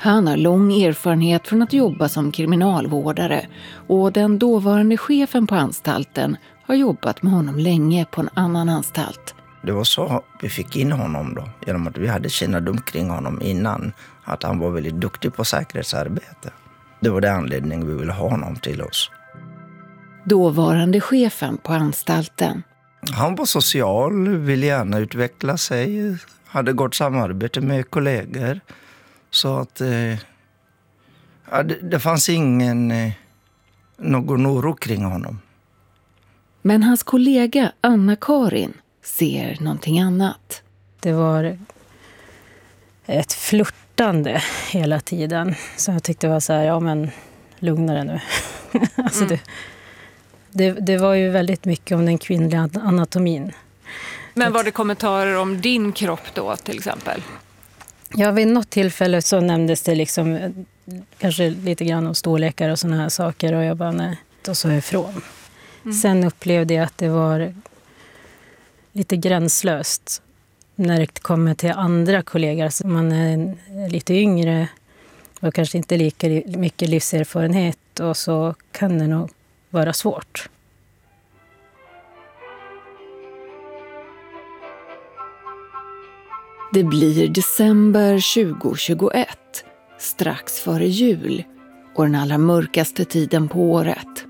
Han har lång erfarenhet från att jobba som kriminalvårdare och den dåvarande chefen på anstalten har jobbat med honom länge på en annan anstalt. Det var så vi fick in honom då, genom att vi hade kännedom kring honom innan, att han var väldigt duktig på säkerhetsarbete. Det var det anledningen vi ville ha honom till oss. Dåvarande chefen på anstalten. Han var social, ville gärna utveckla sig, hade gott samarbete med kollegor. Så att det fanns någon oro kring honom. Men hans kollega Anna-Karin ser någonting annat. Det var ett flirtande hela tiden. Så jag tyckte det var så här, ja men lugna dig nu. Alltså det var ju väldigt mycket om den kvinnliga anatomin. Men var det kommentarer om din kropp då till exempel? Ja, vid något tillfälle så nämndes det liksom kanske lite grann om storlekar och såna här saker. Och jag bara nej, då så ifrån. Sen upplevde jag att det var lite gränslöst när det kommer till andra kollegor. Så man är lite yngre och kanske inte lika mycket livserfarenhet, och så kan det nog vara svårt. Det blir december 2021, strax före jul och den allra mörkaste tiden på året.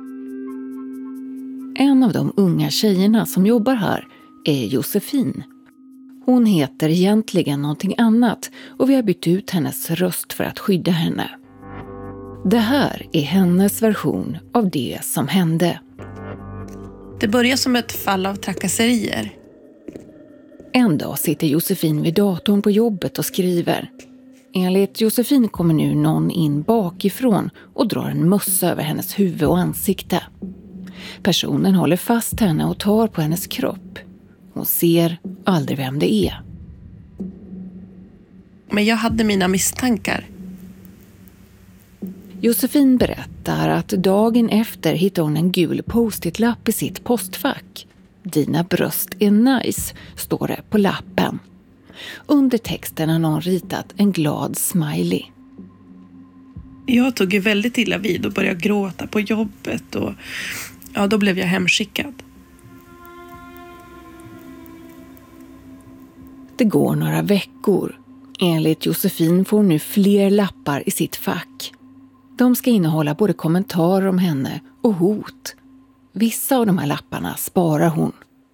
En av de unga tjejerna som jobbar här är Josefin. Hon heter egentligen någonting annat och vi har bytt ut hennes röst för att skydda henne. Det här är hennes version av det som hände. Det börjar som ett fall av trakasserier. En dag sitter Josefin vid datorn på jobbet och skriver. Enligt Josefin kommer nu någon in bakifrån och drar en mössa över hennes huvud och ansikte. Personen håller fast henne och tar på hennes kropp. Hon ser aldrig vem det är. Men jag hade mina misstankar. Josefin berättar att dagen efter hittar hon en gul post-it-lapp i sitt postfack. Dina bröst är nice, står det på lappen. Under texten har någon ritat en glad smiley. Jag tog ju väldigt illa vid och började gråta på jobbet och ja, då blev jag hemskickad. Det går några veckor. Enligt Josefin får hon nu fler lappar i sitt fack. De ska innehålla både kommentarer om henne och hot. Vissa av de här lapparna sparar hon.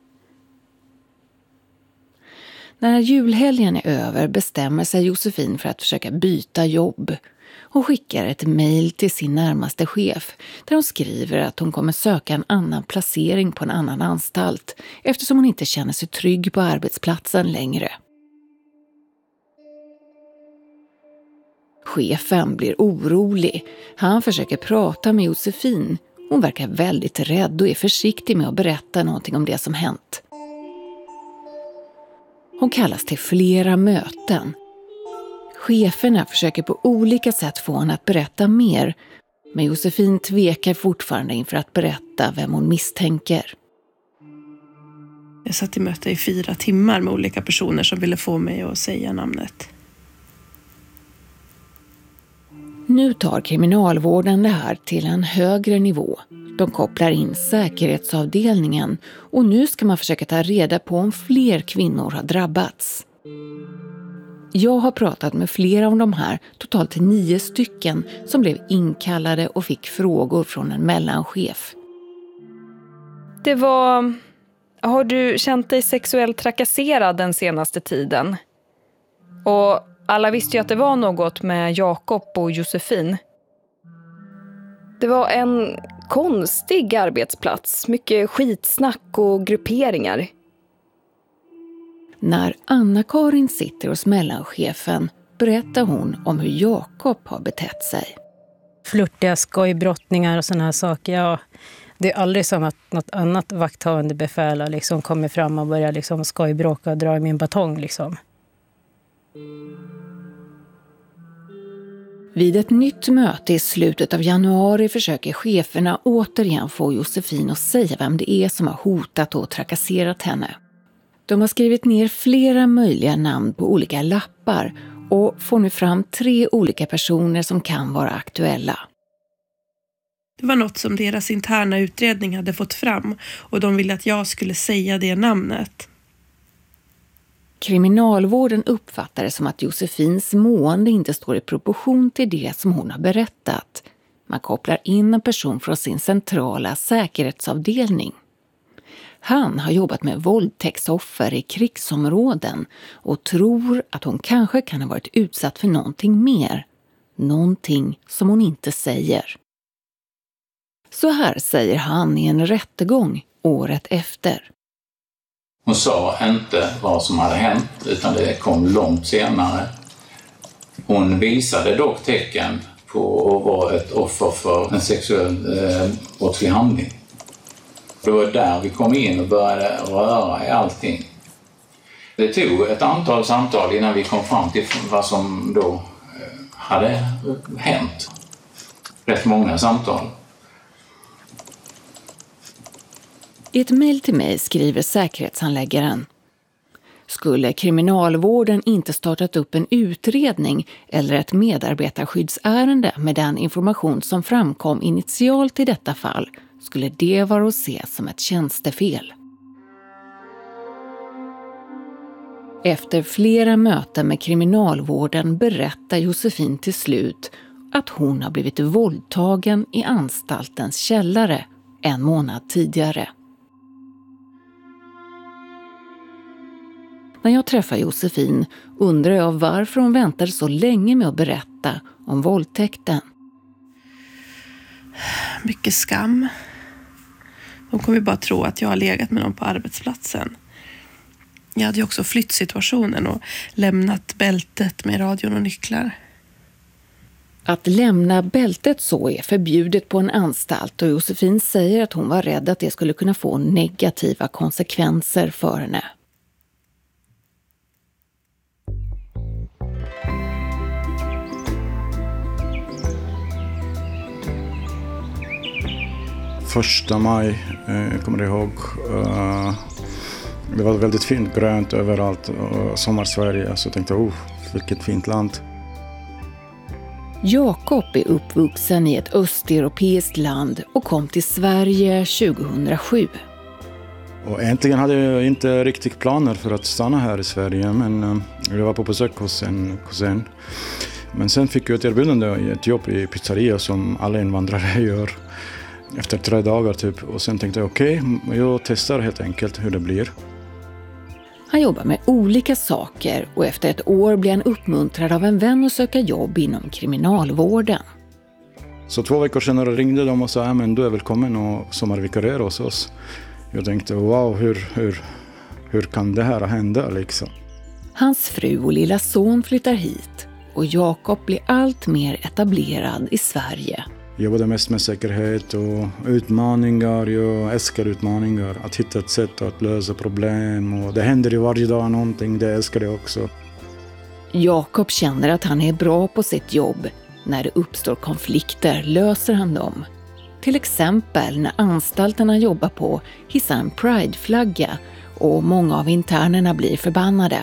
När julhelgen är över bestämmer sig Josefin för att försöka byta jobb. Hon skickar ett mejl till sin närmaste chef där hon skriver att hon kommer söka en annan placering på en annan anstalt eftersom hon inte känner sig trygg på arbetsplatsen längre. Chefen blir orolig. Han försöker prata med Josefin. Hon verkar väldigt rädd och är försiktig med att berätta någonting om det som hänt. Hon kallas till flera möten. Cheferna försöker på olika sätt få henne att berätta mer, men Josefin tvekar fortfarande inför att berätta vem hon misstänker. Jag satt i möte i 4 timmar med olika personer som ville få mig att säga namnet. Nu tar kriminalvården det här till en högre nivå. De kopplar in säkerhetsavdelningen och nu ska man försöka ta reda på om fler kvinnor har drabbats. Jag har pratat med flera av de här, totalt 9 stycken, som blev inkallade och fick frågor från en mellanchef. Har du känt dig sexuellt trakasserad den senaste tiden? Och alla visste ju att det var något med Jakob och Josefin. Det var en konstig arbetsplats, mycket skitsnack och grupperingar. När Anna-Karin sitter hos mellanchefen berättar hon om hur Jakob har betett sig. Flirtiga skojbrottningar och såna här saker, ja. Det är aldrig som att något annat vakthavande befäl liksom kommer fram och börjar liksom skojbråka och dra i min batong liksom. Vid ett nytt möte i slutet av januari försöker cheferna återigen få Josefin att säga vem det är som har hotat och trakasserat henne. De har skrivit ner flera möjliga namn på olika lappar och får nu fram 3 olika personer som kan vara aktuella. Det var något som deras interna utredning hade fått fram och de ville att jag skulle säga det namnet. Kriminalvården uppfattar det som att Josefins mående inte står i proportion till det som hon har berättat. Man kopplar in en person från sin centrala säkerhetsavdelning. Han har jobbat med våldtäktsoffer i krigsområden och tror att hon kanske kan ha varit utsatt för någonting mer. Någonting som hon inte säger. Så här säger han i en rättegång året efter. Hon sa inte vad som hade hänt, utan det kom långt senare. Hon visade dock tecken på att vara ett offer för en sexuell brottslig handling. Det var där vi kom in och började röra i allting. Det tog ett antal samtal innan vi kom fram till vad som då hade hänt. Rätt många samtal. I ett mejl till mig skriver säkerhetshandläggaren: skulle kriminalvården inte startat upp en utredning eller ett medarbetarskyddsärende med den information som framkom initialt i detta fall, skulle det vara att se som ett tjänstefel. Efter flera möten med kriminalvården berättar Josefin till slut att hon har blivit våldtagen i anstaltens källare en månad tidigare. När jag träffar Josefin undrar jag varför hon väntade så länge med att berätta om våldtäkten. Mycket skam. De kommer bara tro att jag har legat med någon på arbetsplatsen. Jag hade ju också flytt situationen och lämnat bältet med radion och nycklar. Att lämna bältet så är förbjudet på en anstalt och Josefin säger att hon var rädd att det skulle kunna få negativa konsekvenser för henne. Första maj, kommer jag ihåg. Det var väldigt fint, grönt överallt. Sommarsverige, så jag tänkte, vilket fint land. Jakob är uppvuxen i ett östeuropeiskt land och kom till Sverige 2007. Och egentligen hade jag inte riktigt planer för att stanna här i Sverige, men jag var på besök hos en kusin. Men sen fick jag ett erbjudande i ett jobb i pizzeria som alla invandrare gör. Efter 3 dagar typ. Och sen tänkte jag okej, jag testar helt enkelt hur det blir. Han jobbar med olika saker och efter ett år blir han uppmuntrad av en vän att söka jobb inom kriminalvården. Så 2 veckor senare ringde de och sa men du är välkommen och sommarvikariera hos oss. Jag tänkte wow, hur kan det här hända liksom? Hans fru och lilla son flyttar hit och Jakob blir allt mer etablerad i Sverige. Jag jobbade mest med säkerhet och utmaningar. Jag älskar utmaningar. Att hitta ett sätt att lösa problem. Och det händer ju varje dag någonting, det älskar jag också. Jakob känner att han är bra på sitt jobb. När det uppstår konflikter löser han dem. Till exempel när anstalterna jobbar på hissar en Pride-flagga och många av internerna blir förbannade.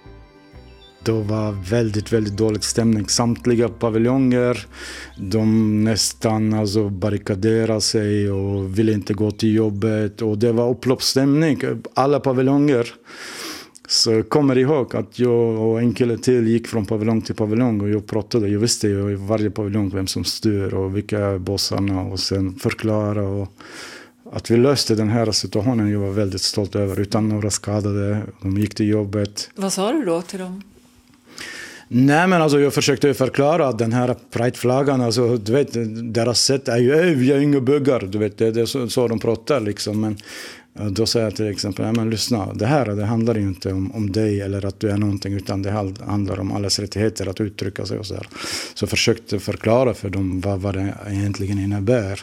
Det var väldigt, väldigt dålig stämning. Samtliga paviljonger, de nästan barrikaderade sig och ville inte gå till jobbet. Och det var upploppsstämning, alla paviljonger. Så jag kommer ihåg att jag och en kille till gick från paviljong till paviljong och jag pratade. Jag visste ju i varje paviljong vem som styr och vilka är bossarna och sen förklara. Och att vi löste den här situationen jag var väldigt stolt över utan några skadade. De gick till jobbet. Vad sa du då till dem? Nej, men jag försökte förklara att den här Pride-flaggan, du vet, deras sätt är ju, vi är inga buggar, du vet, det är så de pratar liksom, men då säger jag till exempel, men lyssna, det handlar ju inte om dig eller att du är någonting, utan det handlar om allas rättigheter att uttrycka sig och så här. Så försökte förklara för dem vad det egentligen innebär.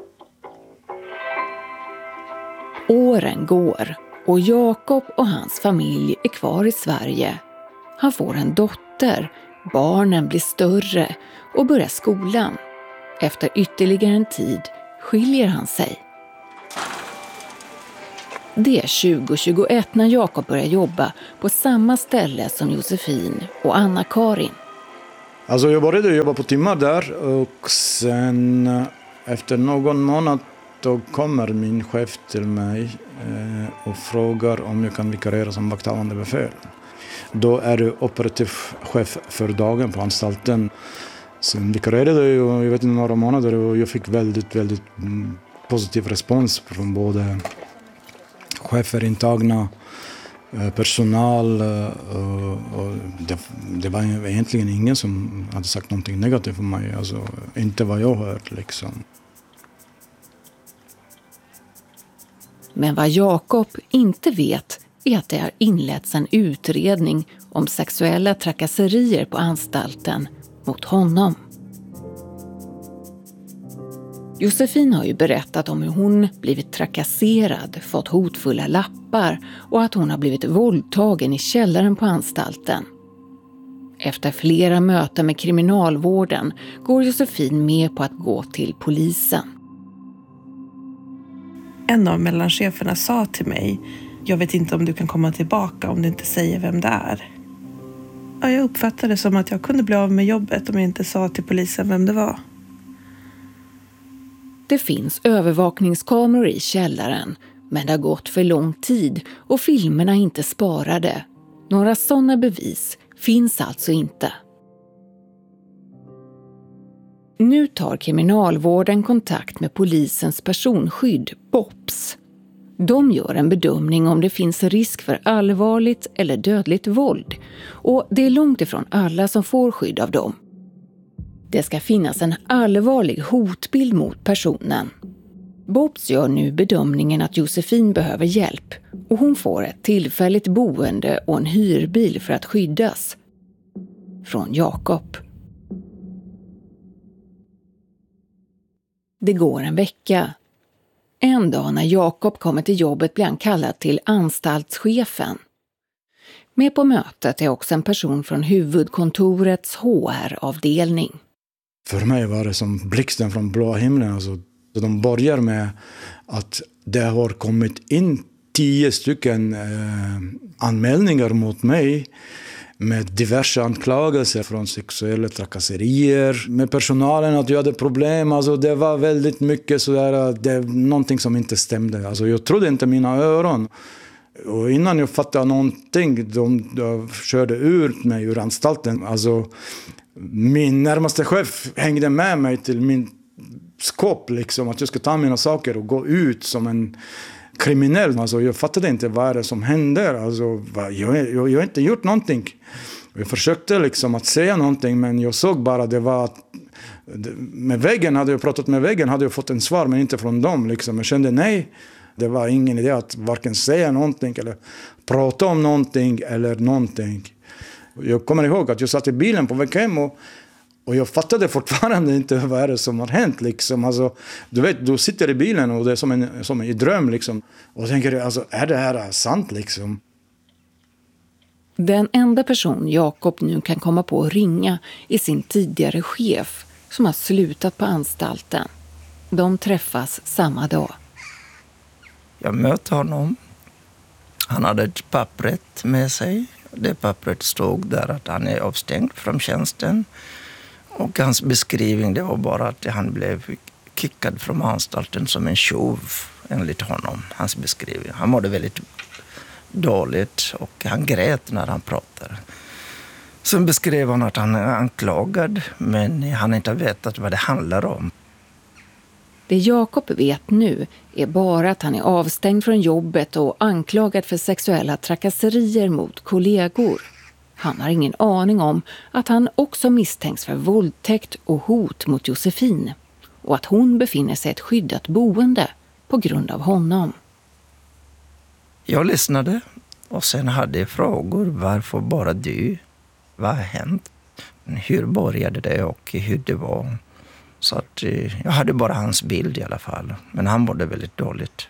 Åren går och Jakob och hans familj är kvar i Sverige. Han får en dotter, barnen blir större och börjar skolan. Efter ytterligare en tid skiljer han sig. Det är 2021 när Jakob börjar jobba på samma ställe som Josefin och Anna-Karin. Alltså jag började jobba på timmar där och sen efter någon månad då kommer min chef till mig och frågar om jag kan vikariera som vakthavande befäl. Då är du operativ chef för dagen på anstalten. Sen vikarierade jag vet inte några månader och jag fick väldigt positiv respons från både chefer, intagna, personal. Och det var egentligen ingen som hade sagt någonting negativt för mig. Alltså, inte vad jag hört liksom. Men vad Jakob inte vet är att det har inletts en utredning om sexuella trakasserier på anstalten mot honom. Josefin har ju berättat om hur hon blivit trakasserad, fått hotfulla lappar och att hon har blivit våldtagen i källaren på anstalten. Efter flera möten med kriminalvården går Josefin med på att gå till polisen. En av mellancheferna sa till mig: jag vet inte om du kan komma tillbaka om du inte säger vem det är. Ja, jag uppfattade det som att jag kunde bli av med jobbet om jag inte sa till polisen vem det var. Det finns övervakningskameror i källaren, men det har gått för lång tid och filmerna är inte sparade. Några sådana bevis finns alltså inte. Nu tar kriminalvården kontakt med polisens personskydd, BOPS. De gör en bedömning om det finns risk för allvarligt eller dödligt våld, och det är långt ifrån alla som får skydd av dem. Det ska finnas en allvarlig hotbild mot personen. BOPS gör nu bedömningen att Josefin behöver hjälp och hon får ett tillfälligt boende och en hyrbil för att skyddas. Från Jakob. Det går en vecka. En dag när Jakob kommer till jobbet blir han kallad till anstaltschefen. Med på mötet är också en person från huvudkontorets HR-avdelning. För mig var det som blixten från blå himlen. Alltså, de börjar med att det har kommit in 10 stycken anmälningar mot mig med diverse anklagelser från sexuella trakasserier. Med personalen att jag hade problem. Alltså, det var väldigt mycket sådär, det är någonting som inte stämde. Alltså, jag trodde inte mina öron. Och innan jag fattade någonting, de körde ut mig ur anstalten. Alltså, min närmaste chef hängde med mig till min skåp liksom, att jag ska ta mina saker och gå ut som en kriminell. Alltså, jag fattade inte vad det som hände. Alltså, jag har inte gjort någonting. Jag försökte liksom att säga någonting, men jag såg bara det var att med väggen, hade jag pratat med väggen hade jag fått en svar, men inte från dem liksom. Jag kände nej, det var ingen idé att varken säga någonting eller prata om någonting eller någonting. Jag kommer ihåg att jag satt i bilen på väg hem och jag fattade fortfarande inte vad är det som har hänt liksom. Alltså, du vet, du sitter i bilen och det är som en dröm liksom. Och tänker, alltså, är det här sant liksom? Den enda person Jakob nu kan komma på att ringa är sin tidigare chef som har slutat på anstalten. De träffas samma dag. Jag mötte honom. Han hade ett pappret med sig. Det pappret stod där att han är avstängd från tjänsten. Och hans beskrivning, det var bara att han blev kickad från anstalten som en tjuv, enligt honom. Hans beskrivning. Han mådde väldigt dåligt och han grät när han pratade. Sen beskrev han att han är anklagad, men han inte vetat vad det handlar om. Det Jakob vet nu är bara att han är avstängd från jobbet och anklagad för sexuella trakasserier mot kollegor. Han har ingen aning om att han också misstänks för våldtäkt och hot mot Josefin och att hon befinner sig i ett skyddat boende på grund av honom. Jag lyssnade och sen hade jag frågor. Varför bara du? Vad har hänt? Hur började det och hur det var? Så att jag hade bara hans bild i alla fall. Men han mådde väldigt dåligt.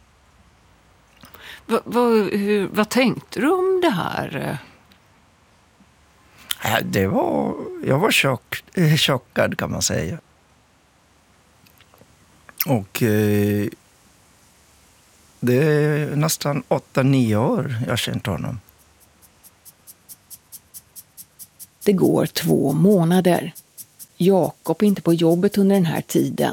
Vad tänkte du om det här? Jag var chockad kan man säga. Och Det är nästan 8-9 år jag har känt honom. Det går 2 månader. Jakob är inte på jobbet under den här tiden.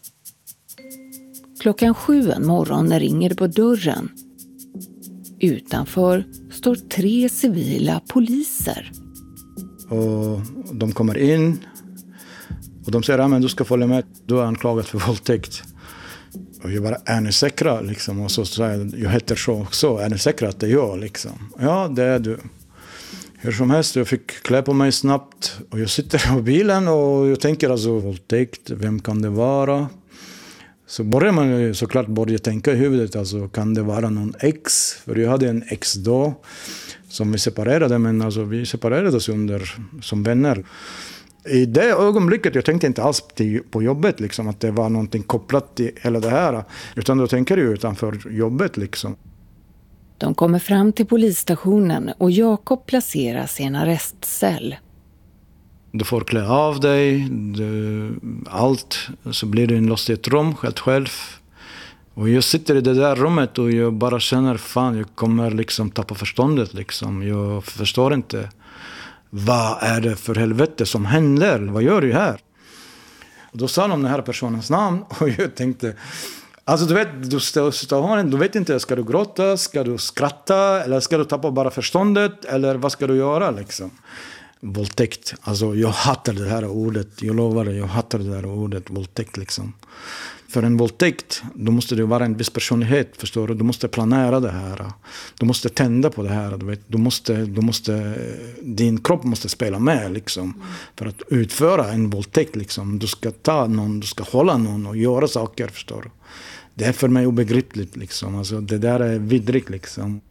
7:00 en morgon ringer det på dörren. Utanför står 3 civila poliser. Och de kommer in och de säger men du ska följa med, du är anklagad för våldtäkt. Och jag bara, är ni säkra? Liksom. Och så säger jag heter så också, är ni säkra att det är jag? Liksom. Ja, det är du. Hur som helst, jag fick klä på mig snabbt och jag sitter i bilen och jag tänker alltså våldtäkt, vem kan det vara? Så börjar man ju såklart tänka i huvudet, alltså kan det vara någon ex? För jag hade en ex då som vi separerade, men alltså vi separerades som vänner. I det ögonblicket, jag tänkte inte alls på jobbet liksom, att det var någonting kopplat till hela det här. Utan då tänker jag utanför jobbet liksom. De kommer fram till polisstationen och Jakob placeras i en arrestcell. Du får klä av dig, allt, så blir du inlåst i ett rum helt själv. Och jag sitter i det där rummet och jag bara känner, fan jag kommer liksom tappa förståndet liksom. Jag förstår inte, vad är det för helvete som händer? Vad gör du här? Och då sa de den här personens namn och jag tänkte, alltså du vet, du vet inte, ska du gråta, ska du skratta eller ska du tappa bara förståndet eller vad ska du göra liksom? Våldtäkt, alltså jag hatar det här ordet, jag lovar det, jag hatar det här ordet, våldtäkt liksom. För en våldtäkt, då måste det vara en viss personlighet, förstår du? Du måste planera det här, du måste tända på det här, du vet. Du måste, din kropp måste spela med liksom, för att utföra en våldtäkt liksom. Du ska ta någon, du ska hålla någon och göra saker, förstår du? Det är för mig obegripligt liksom, alltså det där är vidrigt liksom.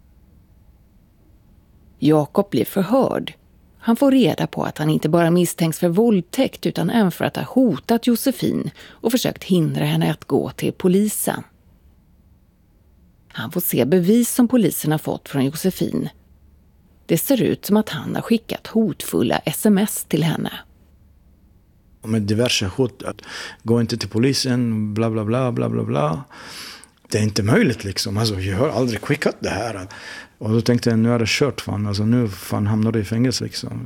Jakob blir förhörd. Han får reda på att han inte bara misstänks för våldtäkt utan även för att ha hotat Josefin och försökt hindra henne att gå till polisen. Han får se bevis som polisen har fått från Josefin. Det ser ut som att han har skickat hotfulla sms till henne. Med diverse hot, att gå inte till polisen, bla bla bla bla bla bla. Det är inte möjligt liksom, alltså jag har aldrig skickat det här. Och då tänkte jag, nu är det kört fan, alltså nu fan hamnar du i fängelse liksom.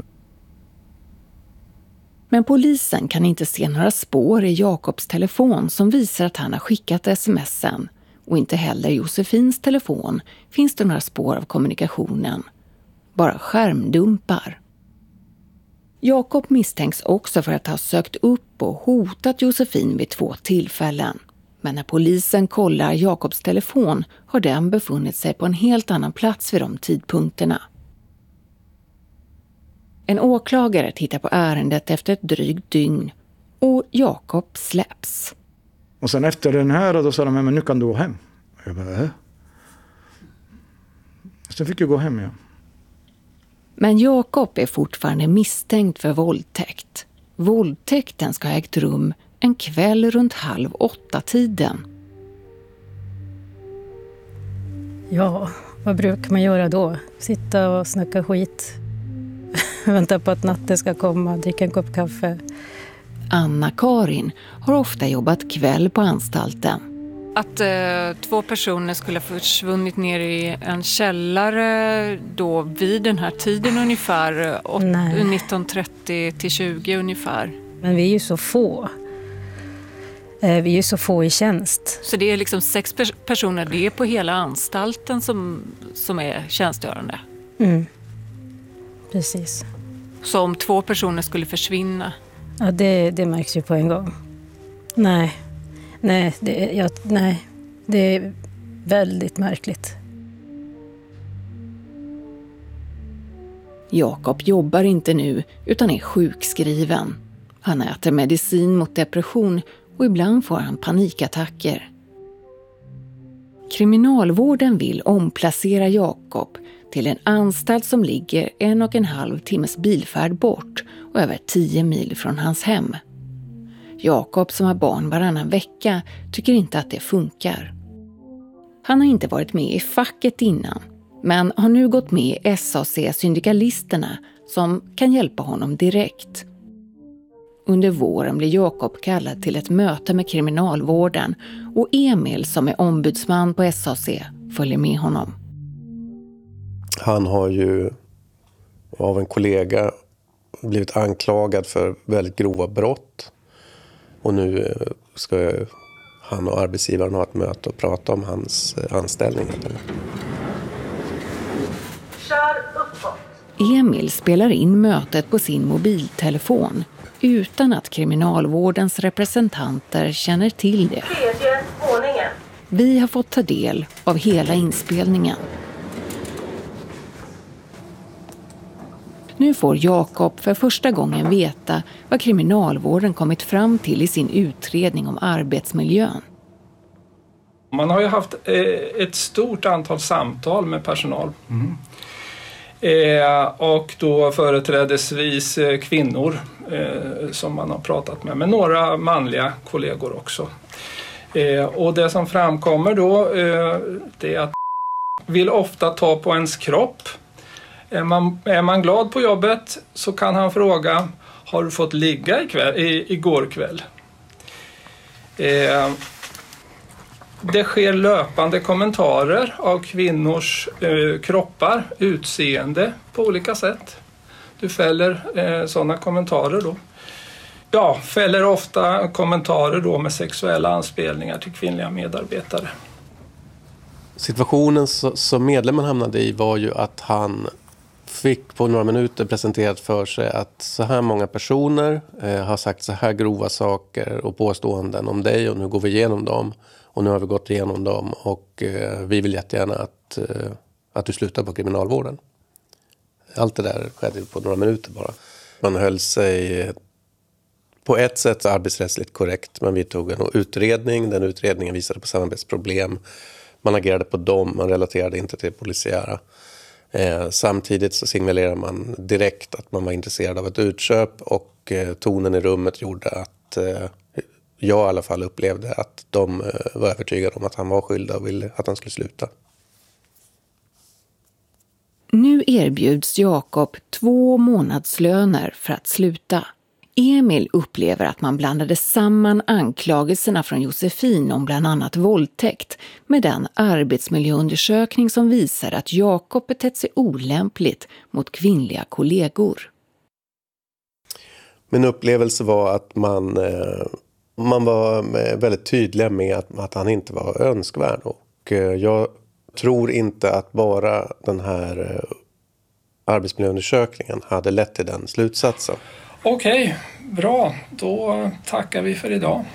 Men polisen kan inte se några spår i Jakobs telefon som visar att han har skickat sms'en. Och inte heller i Josefins telefon finns det några spår av kommunikationen. Bara skärmdumpar. Jakob misstänks också för att ha sökt upp och hotat Josefin vid 2 tillfällen. Men när polisen kollar Jakobs telefon har den befunnit sig på en helt annan plats vid de tidpunkterna. En åklagare tittar på ärendet efter ett drygt dygn och Jakob släpps. Och sen efter den här då sa de, men nu kan du gå hem. Och jag bara, Sen fick jag gå hem, ja. Men Jakob är fortfarande misstänkt för våldtäkt. Våldtäkten ska ha ägt rum en kväll runt 7:30-tiden. Ja, vad brukar man göra då? Sitta och snacka skit. Vänta på att natten ska komma, dricka en kopp kaffe. Anna-Karin har ofta jobbat kväll på anstalten. Att 2 personer skulle ha försvunnit ner i en källare då vid den här tiden ungefär, 19:30 till 20 ungefär. Men vi är ju så få. Vi är ju så få i tjänst. Så det är liksom 6 personer, det är på hela anstalten som är tjänstgörande? Mm. Precis. Så om 2 personer skulle försvinna? Ja, det märks ju på en gång. Nej, det är väldigt märkligt. Jakob jobbar inte nu utan är sjukskriven. Han äter medicin mot depression och ibland får han panikattacker. Kriminalvården vill omplacera Jakob till en anstalt som ligger 1,5 timmes bilfärd bort och över 10 mil från hans hem. Jakob som har barn varannan vecka tycker inte att det funkar. Han har inte varit med i facket innan, men har nu gått med i SAC-syndikalisterna som kan hjälpa honom direkt. Under våren blir Jakob kallad till ett möte med kriminalvården och Emil som är ombudsman på SAC följer med honom. Han har ju av en kollega blivit anklagad för väldigt grova brott. Och nu ska han och arbetsgivaren ha ett möte och prata om hans anställning. Kör uppåt. Emil spelar in mötet på sin mobiltelefon utan att kriminalvårdens representanter känner till det. 3:e våningen. Vi har fått ta del av hela inspelningen. Nu får Jakob för första gången veta vad kriminalvården kommit fram till i sin utredning om arbetsmiljön. Man har ju haft ett stort antal samtal med personal. Och då företrädesvis kvinnor som man har pratat med några manliga kollegor också. Och det som framkommer då det är att vill ofta ta på ens kropp. Är man glad på jobbet så kan han fråga: har du fått ligga igår kväll? Det sker löpande kommentarer av kvinnors kroppar, utseende på olika sätt. Du fäller sådana kommentarer då. Ja, fäller ofta kommentarer då med sexuella anspelningar till kvinnliga medarbetare. Situationen som medlemmen hamnade i var ju att han fick på några minuter presenterat för sig att så här många personer har sagt så här grova saker och påståenden om dig och nu går vi igenom dem. Och nu har vi gått igenom dem och vi vill jättegärna att du slutar på kriminalvården. Allt det där skedde på några minuter bara. Man höll sig på ett sätt arbetsrättsligt korrekt, men vi tog en utredning. Den utredningen visade på samarbetsproblem. Man agerade på dem, man relaterade inte till polisiära. Samtidigt så signalerade man direkt att man var intresserad av ett utköp och tonen i rummet gjorde att jag i alla fall upplevde att de var övertygade om att han var skyldig och ville att han skulle sluta. Nu erbjuds Jakob 2 månadslöner för att sluta. Emil upplever att man blandade samman anklagelserna från Josefin om bland annat våldtäkt med den arbetsmiljöundersökning som visar att Jakob betett sig olämpligt mot kvinnliga kollegor. Min upplevelse var att man var väldigt tydlig med att han inte var önskvärd. Och jag tror inte att bara den här arbetsmiljöundersökningen hade lett till den slutsatsen. Okej, bra. Då tackar vi för idag.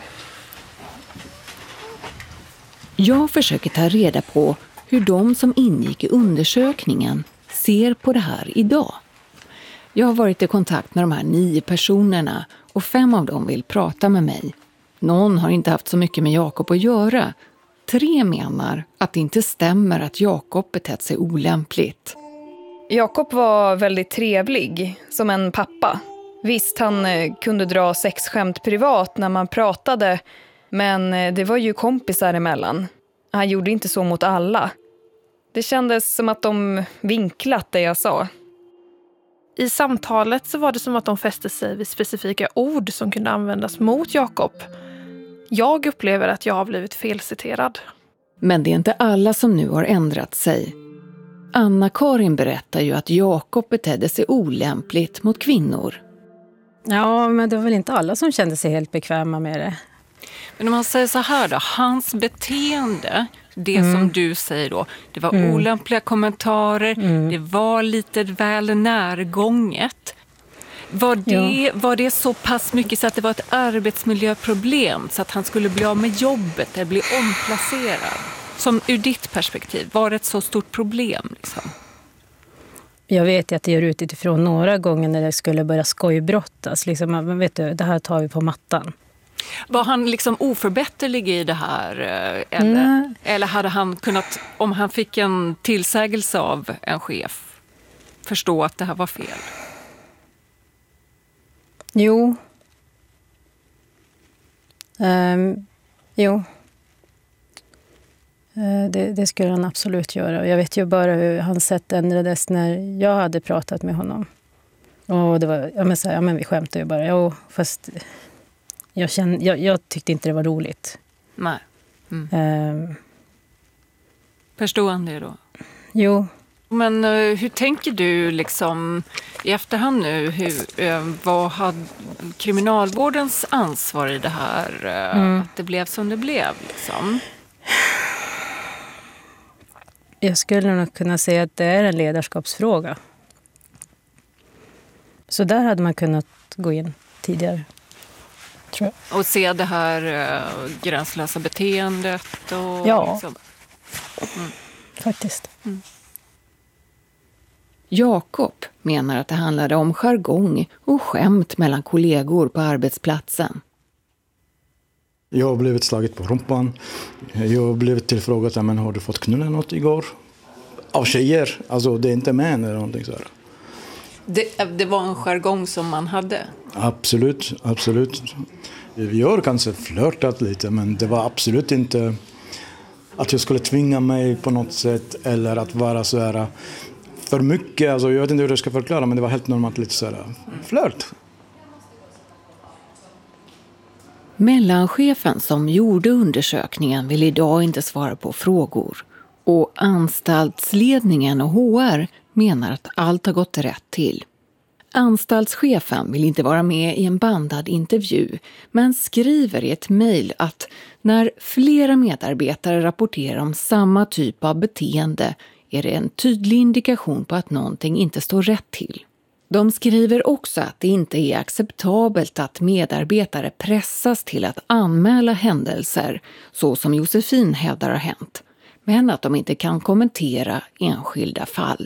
Jag försöker ta reda på hur de som ingick i undersökningen ser på det här idag. Jag har varit i kontakt med de här 9 personerna och 5 av dem vill prata med mig. Någon har inte haft så mycket med Jakob att göra. 3 menar att det inte stämmer att Jakob betett sig olämpligt. Jakob var väldigt trevlig, som en pappa. Visst, han kunde dra sexskämt privat när man pratade, men det var ju kompisar emellan. Han gjorde inte så mot alla. Det kändes som att de vinklat det jag sa. I samtalet så var det som att de fäste sig vid specifika ord som kunde användas mot Jakob. Jag upplever att jag har blivit felciterad. Men det är inte alla som nu har ändrat sig. Anna-Karin berättar ju att Jakob betedde sig olämpligt mot kvinnor. Ja, men det var väl inte alla som kände sig helt bekväma med det. Men om man säger så här då, hans beteende, det som du säger då, det var olämpliga kommentarer, det var lite väl närgånget. Var det så pass mycket så att det var ett arbetsmiljöproblem så att han skulle bli av med jobbet eller bli omplacerad? Som ur ditt perspektiv, var det ett så stort problem liksom? Jag vet ju att det gör ut utifrån några gånger när det skulle börja skojbrottas. Liksom, men vet du, det här tar vi på mattan. Var han liksom oförbätterlig i det här? Eller hade han kunnat, om han fick en tillsägelse av en chef, förstå att det här var fel? Jo. Det skulle han absolut göra. Jag vet ju bara hur hans sätt ändrades när jag hade pratat med honom. Och det var, men vi skämtade ju bara. Jo, fast jag tyckte inte det var roligt. Nej. Förstående då? Jo. Men hur tänker du liksom i efterhand nu? Vad hade kriminalvårdens ansvar i det här? Att det blev som det blev liksom? Jag skulle nog kunna säga att det är en ledarskapsfråga. Så där hade man kunnat gå in tidigare, tror jag. Och se det här gränslösa beteendet? Och ja, liksom. Faktiskt. Jakob menar att det handlade om jargong och skämt mellan kollegor på arbetsplatsen. Jag har blivit slaget på rumpan. Jag har blivit tillfrågad, men har du fått knulla något igår? Av tjejer, alltså det är inte män eller någonting så här. Det var en jargong som man hade? Absolut. Jag har kanske flörtat lite, men det var absolut inte att jag skulle tvinga mig på något sätt eller att vara så här för mycket. Alltså jag vet inte hur jag ska förklara, men det var helt normalt lite så här flört. Mellanchefen som gjorde undersökningen vill idag inte svara på frågor. Och anstaltsledningen och HR menar att allt har gått rätt till. Anstaltschefen vill inte vara med i en bandad intervju, men skriver i ett mejl att när flera medarbetare rapporterar om samma typ av beteende är det en tydlig indikation på att någonting inte står rätt till. De skriver också att det inte är acceptabelt att medarbetare pressas till att anmäla händelser så som Josefin hävdar har hänt, men att de inte kan kommentera enskilda fall.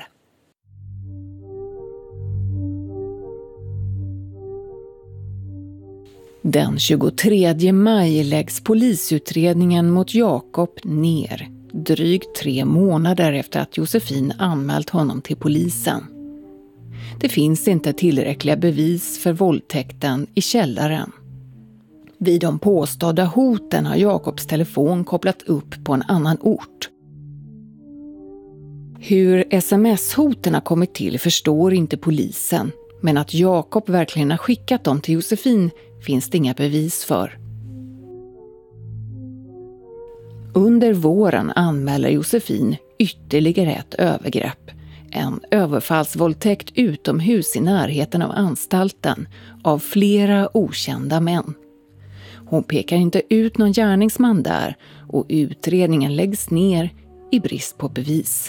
Den 23 maj läggs polisutredningen mot Jakob ner, drygt 3 månader efter att Josefin anmält honom till polisen. Det finns inte tillräckliga bevis för våldtäkten i källaren. Vid de påstådda hoten har Jakobs telefon kopplat upp på en annan ort. Hur sms-hoten har kommit till förstår inte polisen, men att Jakob verkligen har skickat dem till Josefin finns det inga bevis för. Under våren anmäler Josefin ytterligare ett övergrepp. En överfallsvåldtäkt utomhus i närheten av anstalten av flera okända män. Hon pekar inte ut någon gärningsman där och utredningen läggs ner i brist på bevis.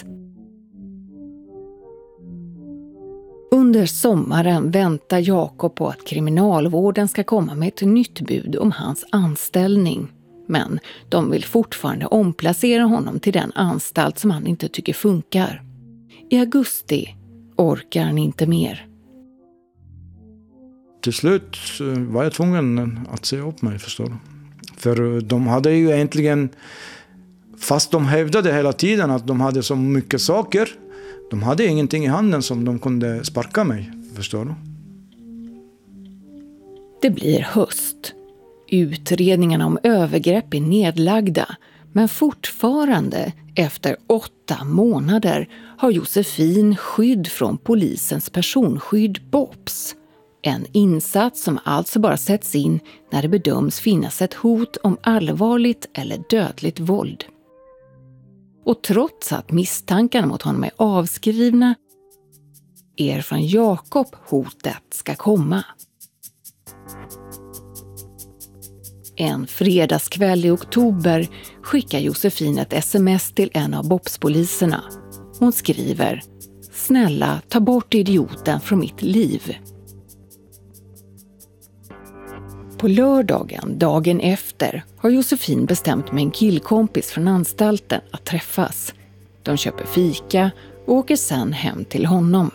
Under sommaren väntar Jakob på att kriminalvården ska komma med ett nytt bud om hans anställning. Men de vill fortfarande omplacera honom till den anstalt som han inte tycker funkar. I augusti orkar han inte mer. Till slut var jag tvungen att säga upp mig, förstår du. För de hade ju egentligen, fast de hävdade hela tiden att de hade så mycket saker, de hade ingenting i handen som de kunde sparka mig, förstår du. Det blir höst. Utredningarna om övergrepp är nedlagda, men fortfarande efter 8 månader har Josefin skydd från polisens personskydd BOPS. En insats som alltså bara sätts in när det bedöms finnas ett hot om allvarligt eller dödligt våld. Och trots att misstankarna mot honom är avskrivna är från Jakob hotet ska komma. En fredagskväll i oktober skickar Josefin ett sms till en av BOPS-poliserna. Hon skriver: "Snälla, ta bort idioten från mitt liv." På lördagen, dagen efter, har Josefin bestämt med en killkompis från anstalten att träffas. De köper fika och åker sedan hem till honom.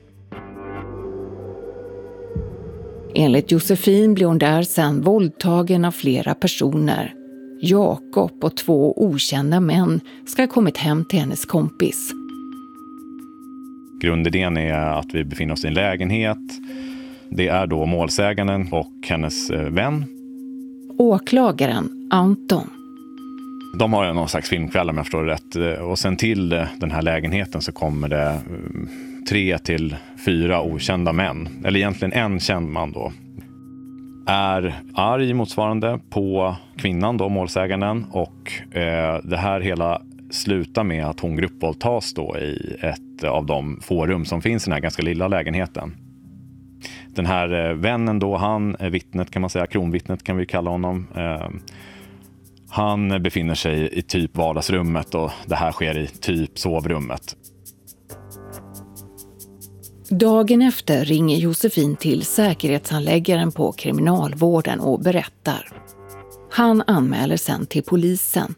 Enligt Josefin blir hon där sedan våldtagen av flera personer. Jakob och 2 okända män ska ha kommit hem till hennes kompis. Grundidén är att vi befinner oss i en lägenhet. Det är då målsäganden och hennes vän. Åklagaren Anton. De har ju någon slags filmkväll om jag förstår det rätt. Och sen till den här lägenheten så kommer det 3 till 4 okända män, eller egentligen en känd man då, är arg motsvarande på kvinnan då, målsäganden, och det här hela slutar med att hon gruppvåldtas då i ett av de få rum som finns i den här ganska lilla lägenheten. Den här vännen då, han är vittnet kan man säga, kronvittnet kan vi kalla honom. Han befinner sig i typ vardagsrummet och det här sker i typ sovrummet. Dagen efter ringer Josefin till säkerhetshandläggaren på kriminalvården och berättar. Han anmäler sen till polisen.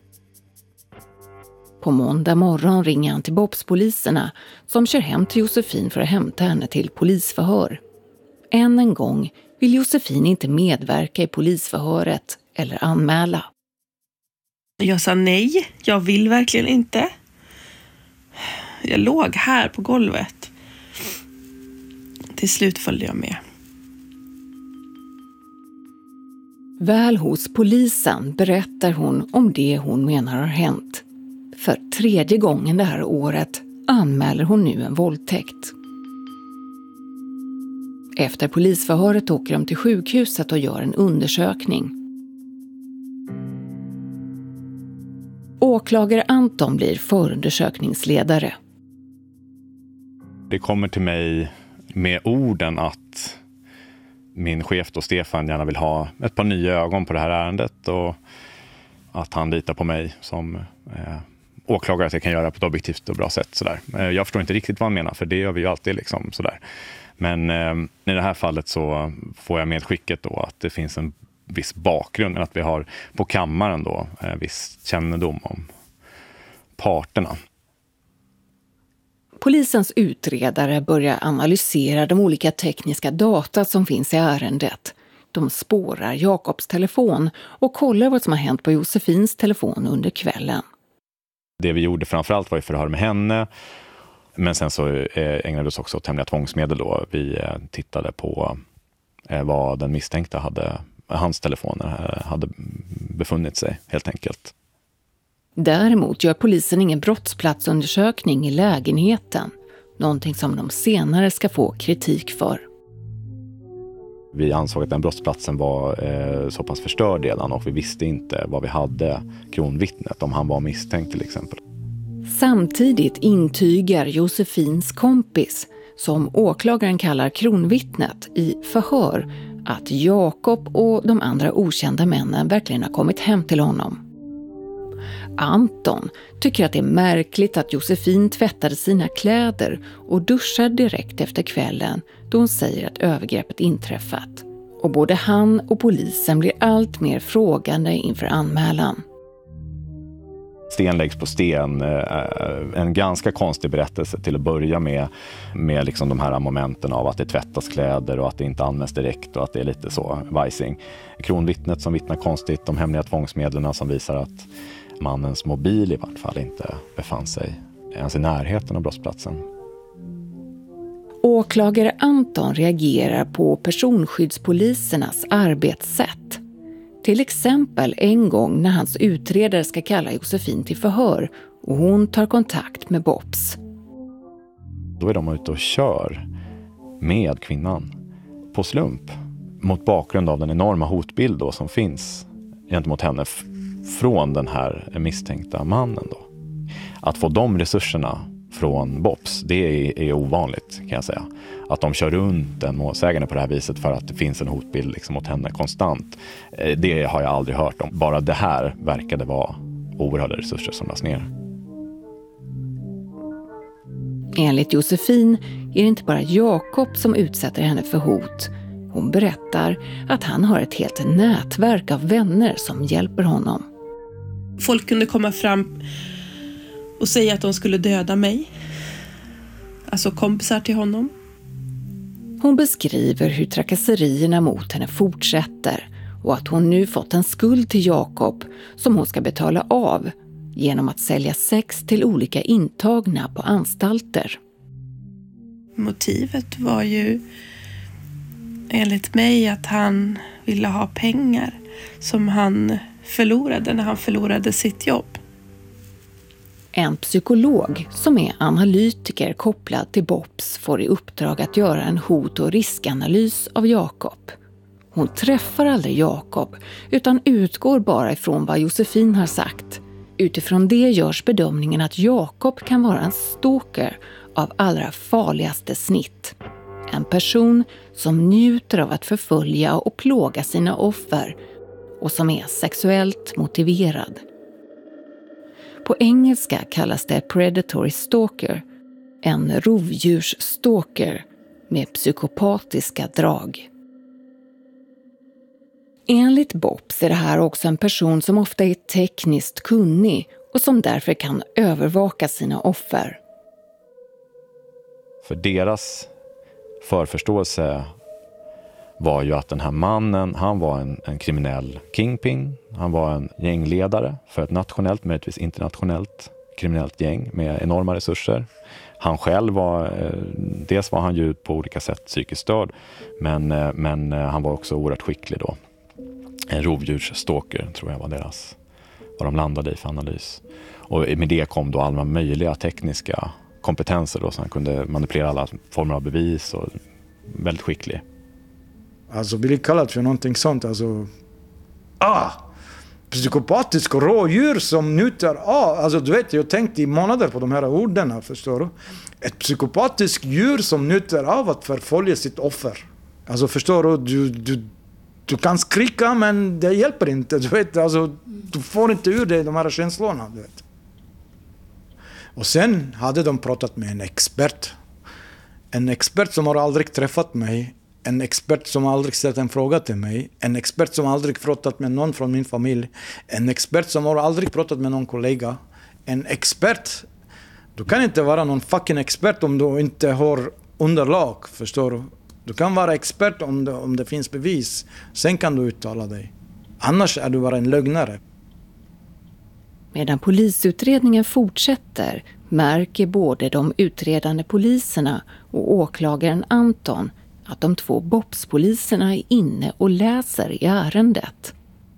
På måndag morgon ringer han till Bobspoliserna som kör hem till Josefin för att hämta henne till polisförhör. Än en gång vill Josefin inte medverka i polisförhöret eller anmäla. Jag sa nej, jag vill verkligen inte. Jag låg här på golvet. Till slut följde jag med. Väl hos polisen berättar hon om det hon menar har hänt. För 3:e gången det här året anmäler hon nu en våldtäkt. Efter polisförhöret åker de till sjukhuset och gör en undersökning. Åklagare Anton blir förundersökningsledare. Det kommer till mig med orden att min chef då, Stefan, gärna vill ha ett par nya ögon på det här ärendet och att han litar på mig som åklagare att jag kan göra på ett objektivt och bra sätt. Sådär. Jag förstår inte riktigt vad han menar, för det gör vi ju alltid. Liksom, sådär. Men i det här fallet så får jag medskicket då att det finns en viss bakgrund, att vi har på kammaren då viss kännedom om parterna. Polisens utredare börjar analysera de olika tekniska data som finns i ärendet. De spårar Jakobs telefon och kollar vad som har hänt på Josefins telefon under kvällen. Det vi gjorde framförallt var ju förhör med henne, men sen så ägnade vi oss också åt hemliga tvångsmedel då. Vi tittade på vad den misstänkta hans telefoner hade befunnit sig helt enkelt. Däremot gör polisen ingen brottsplatsundersökning i lägenheten, någonting som de senare ska få kritik för. Vi ansåg att den brottsplatsen var så pass förstörd redan och vi visste inte vad vi hade kronvittnet, om han var misstänkt till exempel. Samtidigt intygar Josefins kompis, som åklagaren kallar kronvittnet, i förhör att Jakob och de andra okända männen verkligen har kommit hem till honom. Anton tycker att det är märkligt att Josefin tvättade sina kläder och duschade direkt efter kvällen då hon säger att övergreppet inträffat. Och både han och polisen blir allt mer frågande inför anmälan. Sten läggs på sten, en ganska konstig berättelse till att börja med liksom de här momenten av att det tvättas kläder och att det inte används direkt och att det är lite så vajsing. Kronvittnet som vittnar konstigt, de hemliga tvångsmedlen som visar att mannens mobil i vart fall inte befann sig ens i närheten av brottsplatsen. Åklagare Anton reagerar på personskyddspolisernas arbetssätt. Till exempel en gång när hans utredare ska kalla Josefin till förhör och hon tar kontakt med Bobs. Då är de ute och kör med kvinnan på slump mot bakgrund av den enorma hotbild då som finns gentemot henne från den här misstänkta mannen då. Att få de resurserna från Bobs, det är ovanligt kan jag säga. Att de kör runt en målsägande på det här viset för att det finns en hotbild liksom mot henne konstant. Det har jag aldrig hört om. Bara det här verkade vara oerhörda resurser som lades ner. Enligt Josefin är det inte bara Jakob som utsätter henne för hot. Hon berättar att han har ett helt nätverk av vänner som hjälper honom. Folk kunde komma fram och säga att de skulle döda mig. Alltså kompisar till honom. Hon beskriver hur trakasserierna mot henne fortsätter och att hon nu fått en skuld till Jakob som hon ska betala av genom att sälja sex till olika intagna på anstalter. Motivet var ju enligt mig att han ville ha pengar som han förlorade när han förlorade sitt jobb. En psykolog som är analytiker kopplad till BOPS får i uppdrag att göra en hot- och riskanalys av Jakob. Hon träffar aldrig Jakob utan utgår bara ifrån vad Josefin har sagt. Utifrån det görs bedömningen att Jakob kan vara en stalker av allra farligaste snitt. En person som njuter av att förfölja och plåga sina offer och som är sexuellt motiverad. På engelska kallas det predatory stalker, en rovdjursstalker med psykopatiska drag. Enligt BOPS är det här också en person som ofta är tekniskt kunnig och som därför kan övervaka sina offer. För deras förförståelse var ju att den här mannen, han var en kriminell kingpin. Han var en gängledare för ett nationellt, möjligtvis internationellt kriminellt gäng med enorma resurser. Han själv var, dels var han ju på olika sätt psykiskt störd, men han var också oerhört skicklig då. En rovdjursstalker tror jag var vad de landade i för analys. Och med det kom då alla möjliga tekniska kompetenser då, så han kunde manipulera alla former av bevis och väldigt skicklig. Alltså blir kallat för någonting sånt, alltså psykopatisk rådjur som njuter alltså du vet, jag tänkte i månader på de här orden, förstår du? Ett psykopatiskt djur som njuter av att förfölja sitt offer. Alltså förstår du kan skrika men det hjälper inte, du vet, alltså du får inte ur dig de här känslorna, du vet. Och sen hade de pratat med en expert som har aldrig träffat mig, en expert som aldrig ställt en fråga till mig, en expert som aldrig pratat med någon från min familj, en expert som har aldrig pratat med någon kollega, en expert. Du kan inte vara någon fucking expert om du inte har underlag, förstår du? Du kan vara expert om det finns bevis, sen kan du uttala dig. Annars är du bara en lögnare. Medan polisutredningen fortsätter märker både de utredande poliserna och åklagaren Anton att de 2 BOPS-poliserna är inne och läser i ärendet.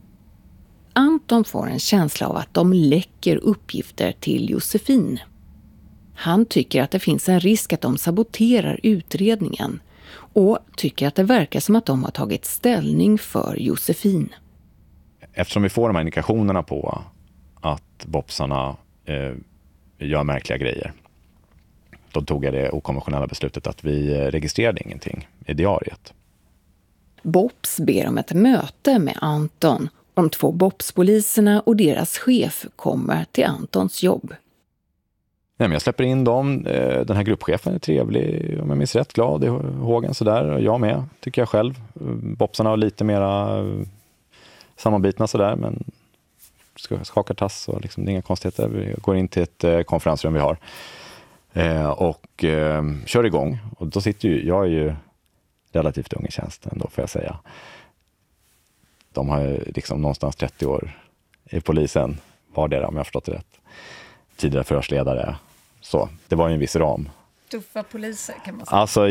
Anton får en känsla av att de läcker uppgifter till Josefin. Han tycker att det finns en risk att de saboterar utredningen och tycker att det verkar som att de har tagit ställning för Josefin. Eftersom vi får de här indikationerna på att BOPSarna gör märkliga grejer, då tog jag det okonventionella beslutet att vi registrerade ingenting i diariet. BOPS ber om ett möte med Anton. De 2 BOPS-poliserna och deras chef kommer till Antons jobb. Nej, men jag släpper in dem. Den här gruppchefen är trevlig, om jag minns rätt, glad i hågen sådär. Och jag med, tycker jag själv. BOPSarna har lite mera sammanbitna sådär, men skakar tass och liksom, det är inga konstigheter. Vi går in till ett konferensrum vi har. Och kör igång. Och då sitter jag är ju relativt ung i tjänsten då, får jag säga. De har ju liksom någonstans 30 år i polisen, var det om jag har förstått det rätt. Tidigare förhörsledare. Så det var ju en viss ram. Tuffa poliser kan man säga. Alltså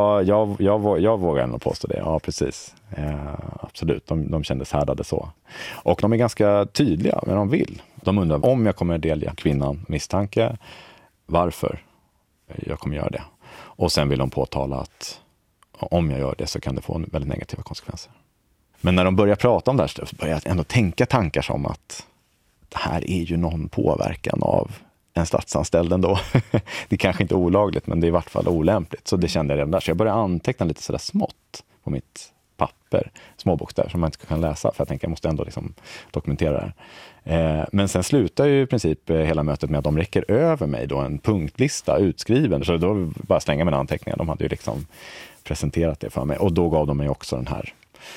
jag vågar nog påstå det. Ja, precis. Absolut, de kändes härdade så. Och de är ganska tydliga men de vill. De undrar om jag kommer delge kvinnan misstanke, varför jag kommer göra det. Och sen vill de påtala att om jag gör det så kan det få väldigt negativa konsekvenser. Men när de börjar prata om det här så börjar jag ändå tänka tankar som att det här är ju någon påverkan av en statsanställd ändå. Det är kanske inte olagligt, men det är i vart fall olämpligt. Så det kände jag redan där. Så jag började anteckna lite sådär smått på mitt papper. Små bokstäver som man inte kan läsa. För jag tänker jag måste ändå liksom dokumentera det här. Men sen slutar ju i princip hela mötet med att de räcker över mig då en punktlista utskriven. Så då bara slänga mina anteckningar. De hade ju liksom presenterat det för mig. Och då gav de mig också den här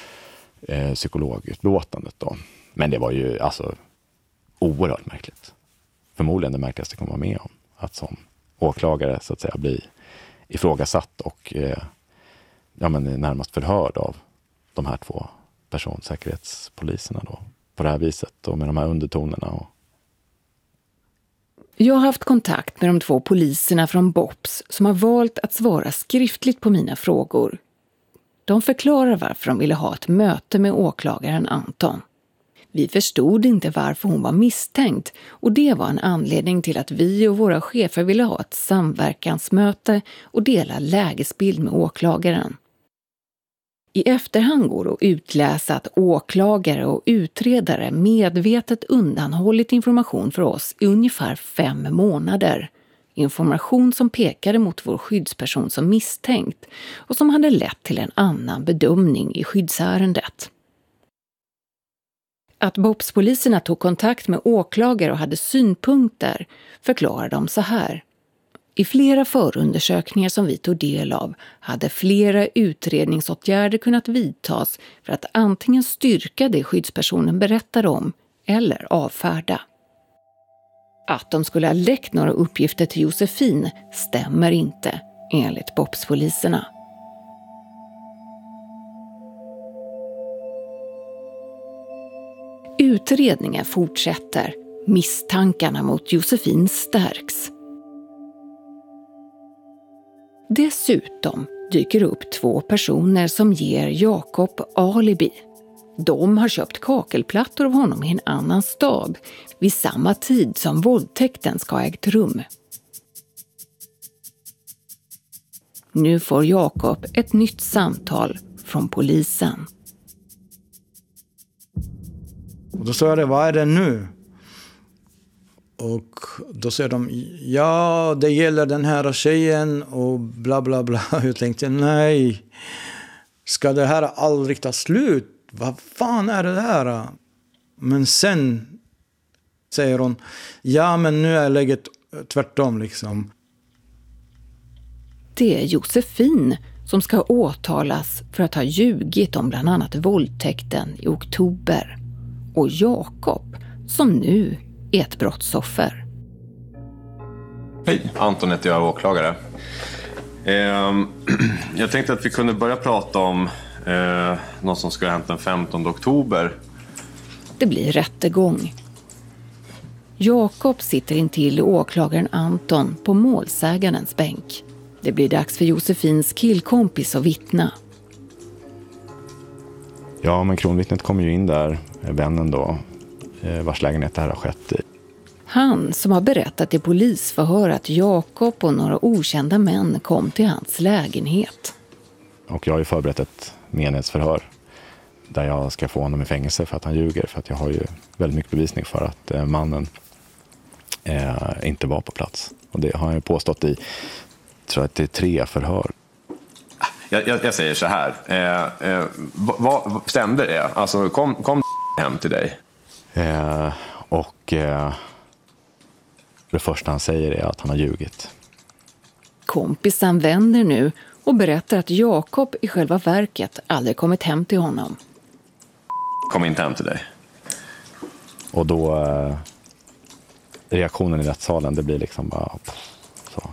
psykologutlåtandet då. Men det var ju alltså oerhört märkligt. Förmodligen det märkligaste jag kommer vara med om. Att som åklagare så att säga bli ifrågasatt och närmast förhörd av de här 2 personsäkerhetspoliserna då. På det här viset och med de här undertonerna. Jag har haft kontakt med de 2 poliserna från BOPS som har valt att svara skriftligt på mina frågor. De förklarar varför de ville ha ett möte med åklagaren Anton. Vi förstod inte varför hon var misstänkt och det var en anledning till att vi och våra chefer ville ha ett samverkansmöte och dela lägesbild med åklagaren. I efterhand går att utläsa att åklagare och utredare medvetet undanhållit information för oss i ungefär 5 månader. Information som pekade mot vår skyddsperson som misstänkt och som hade lett till en annan bedömning i skyddsärendet. Att BOPS-poliserna tog kontakt med åklagare och hade synpunkter förklarar de så här. I flera förundersökningar som vi tog del av hade flera utredningsåtgärder kunnat vidtas för att antingen styrka det skyddspersonen berättade om eller avfärda. Att de skulle ha läckt några uppgifter till Josefin stämmer inte, enligt BOPS-poliserna. Utredningen fortsätter. Misstankarna mot Josefin stärks. Dessutom dyker upp 2 personer som ger Jakob alibi. De har köpt kakelplattor av honom i en annan stad vid samma tid som våldtäkten ska ha ägt rum. Nu får Jakob ett nytt samtal från polisen. Och då sa jag det, vad är det nu? Och då säger de, ja det gäller den här tjejen och bla bla bla. Jag tänkte, nej, ska det här aldrig ta slut? Vad fan är det här? Men sen säger hon, ja men nu är läget tvärtom liksom. Det är Josefin som ska åtalas för att ha ljugit om bland annat våldtäkten i oktober. Och Jakob som nu är ett brottsoffer. Hej, Anton heter jag, åklagare. Jag tänkte att vi kunde börja prata om något som ska ha hänt den 15 oktober. Det blir rättegång. Jakob sitter intill åklagaren Anton på målsägarens bänk. Det blir dags för Josefins killkompis att vittna. Ja, men kronvittnet kommer ju in där, vännen då, vars lägenhet det här har skett i. Han som har berättat i polisförhör att Jakob och några okända män kom till hans lägenhet. Och jag har ju förberett ett menhetsförhör där jag ska få honom i fängelse för att han ljuger. För att jag har ju väldigt mycket bevisning för att mannen inte var på plats. Och det har han ju påstått i, tror jag, att det är 3 förhör. Jag säger så här, vad stämde det? Alltså kom hem till dig? Det första han säger är att han har ljugit. Kompisen vänder nu och berättar att Jakob i själva verket aldrig kommit hem till honom. Kom inte hem till dig. Och då reaktionen i rättssalen, det blir liksom bara så.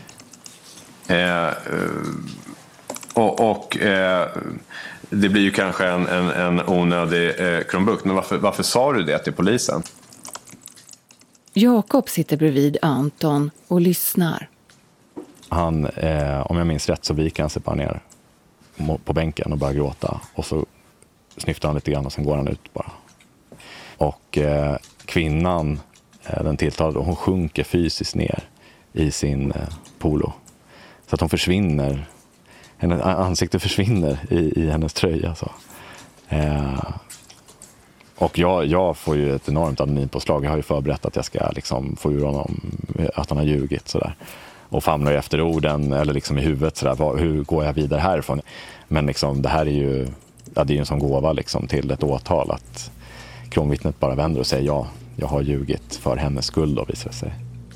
Det blir ju kanske en onödig krumbukt. Men varför sa du det till polisen? Jakob sitter bredvid Anton och lyssnar. Han, om jag minns rätt, så viker han sig bara ner på bänken och börjar gråta. Och så snyftar han lite grann och sen går han ut bara. Och kvinnan, den tilltalade, hon sjunker fysiskt ner i sin polo. Så att hon försvinner, hennes ansikte försvinner i hennes tröja. Så. Och jag får ju ett enormt adrenalinpåslag. Jag har ju förberett att jag ska liksom få ur honom att han har ljugit. Sådär. Och famlar ju efter orden eller liksom i huvudet. Sådär, hur går jag vidare härifrån? Men liksom, det här är ju, det är ju en sån gåva liksom, till ett åtal. Att kronvittnet bara vänder och säger ja, jag har ljugit för hennes skull då, visar det sig.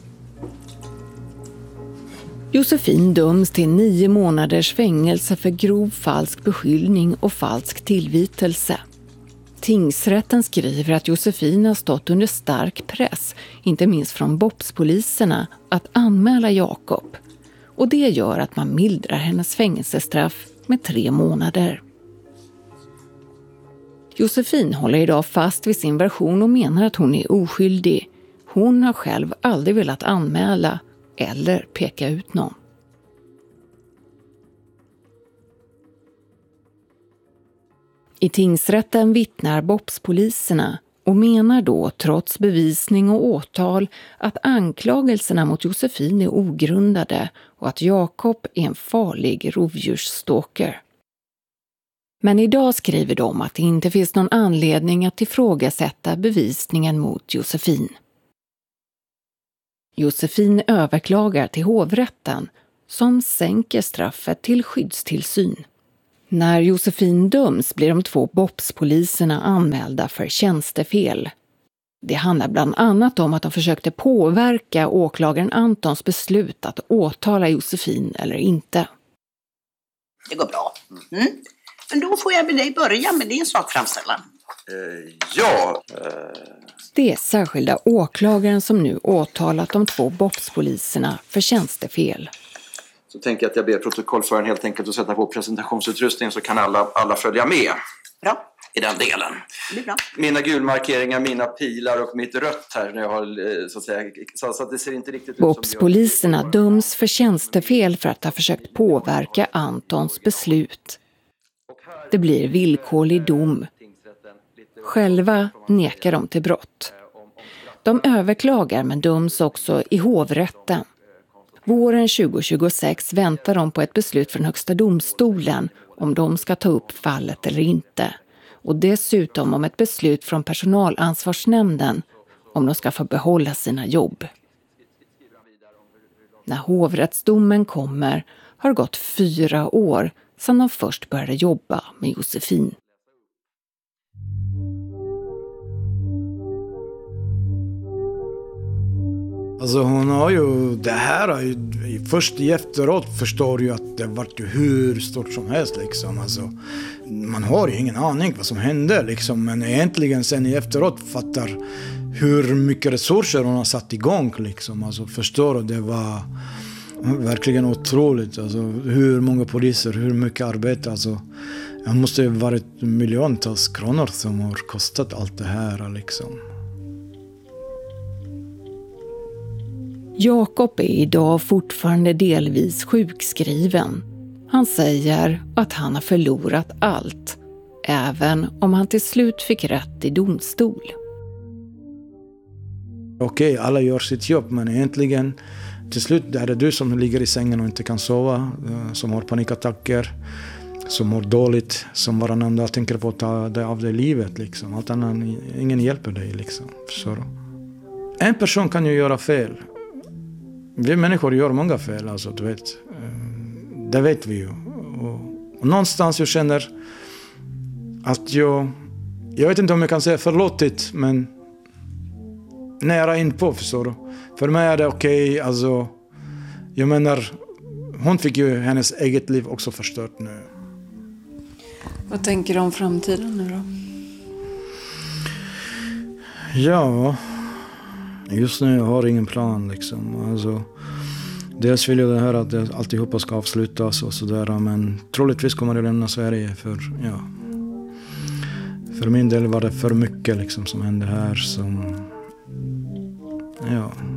Josefin döms till 9 månaders fängelse för grov falsk beskyllning och falsk tillvitelse. Tingsrätten skriver att Josefin har stått under stark press, inte minst från BOPS-poliserna, att anmäla Jakob. Och det gör att man mildrar hennes fängelsestraff med 3 månader. Josefin håller idag fast vid sin version och menar att hon är oskyldig. Hon har själv aldrig velat anmäla eller peka ut någon. I tingsrätten vittnar BOPS-poliserna och menar då, trots bevisning och åtal, att anklagelserna mot Josefin är ogrundade och att Jakob är en farlig rovdjursstalker. Men idag skriver de att det inte finns någon anledning att ifrågasätta bevisningen mot Josefin. Josefin överklagar till hovrätten som sänker straffet till skyddstillsyn. När Josefin döms blir de 2 BOPS-poliserna anmälda för tjänstefel. Det handlar bland annat om att de försökte påverka åklagaren Antons beslut att åtala Josefin eller inte. Det går bra. Men då får jag med dig börja med din sakframställan. Det är särskilda åklagaren som nu åtalat de 2 BOPS-poliserna för tjänstefel. Så tänker jag att jag ber protokollföraren helt enkelt att sätta på presentationsutrustning så kan alla följa med. Bra. I den delen. Det blir bra. Mina gulmarkeringar, mina pilar och mitt rött här när jag har så att säga, så att det ser inte riktigt ut som BOPS-poliserna döms för tjänstefel för att ha försökt påverka Antons beslut. Det blir villkorlig dom. Själva nekar de till brott. De överklagar men döms också i hovrätten. Våren 2026 väntar de på ett beslut från Högsta domstolen om de ska ta upp fallet eller inte. Och dessutom om ett beslut från personalansvarsnämnden om de ska få behålla sina jobb. När hovrättsdomen kommer har det gått 4 år sedan de först började jobba med Josefin. Alltså hon har ju, det här har ju, först efteråt förstår ju att det var ju hur stort som helst liksom. Alltså, man har ju ingen aning vad som hände liksom, men egentligen sen efteråt fattar hur mycket resurser hon har satt igång liksom. Alltså förstår du, det var verkligen otroligt. Alltså hur många poliser, hur mycket arbete, alltså det måste ju varit miljontals kronor som har kostat allt det här liksom. Jakob är idag fortfarande delvis sjukskriven. Han säger att han har förlorat allt, även om han till slut fick rätt i domstol. Okej, alla gör sitt jobb, men egentligen till slut är det du som ligger i sängen och inte kan sova, som har panikattacker, som mår dåligt, som varandra tänker på att ta det av det livet liksom. Allt annat, ingen hjälper dig liksom. Så en person kan ju göra fel. Vi människor gör många fel, alltså, du vet. Det vet vi ju. Och någonstans jag känner att jag vet inte om jag kan säga förlåtit, men nära in på, förstår du. För mig är det okej, alltså, jag menar, hon fick ju hennes eget liv också förstört nu. Vad tänker du om framtiden nu då? Ja, just nu har jag ingen plan liksom. Alltså, dels vill jag det här att alltihopa ska avslutas och sådär, men troligtvis kommer jag lämna Sverige för min del var det för mycket liksom som hände här som, ja.